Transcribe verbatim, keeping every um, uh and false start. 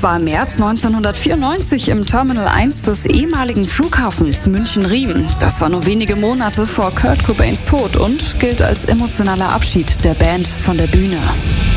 war im März neunzehnhundertvierundneunzig im Terminal eins des ehemaligen Flughafens München-Riem. Das war nur wenige Monate vor Kurt Cobains Tod und gilt als emotionaler Abschied der Band von der Bühne.